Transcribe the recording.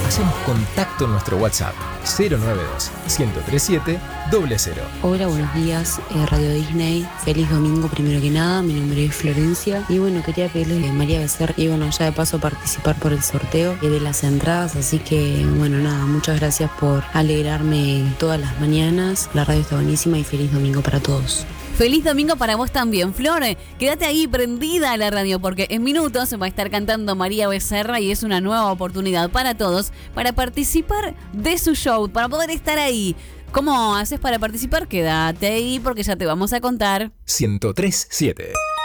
Hacemos contacto en nuestro WhatsApp 092-1037-0. Hola, buenos días, Radio Disney. Feliz domingo primero que nada. Mi nombre es Florencia. Y bueno, quería pedirle a María Becerra y bueno, ya de paso participar por el sorteo de las entradas. Así que bueno, nada, muchas gracias por alegrarme todas las mañanas. La radio está buenísima y feliz domingo para todos. Feliz domingo para vos también, Flor. Quédate ahí prendida a la radio porque en minutos va a estar cantando María Becerra y es una nueva oportunidad para todos para participar de su show, para poder estar ahí. ¿Cómo haces para participar? Quédate ahí porque ya te vamos a contar. 103.7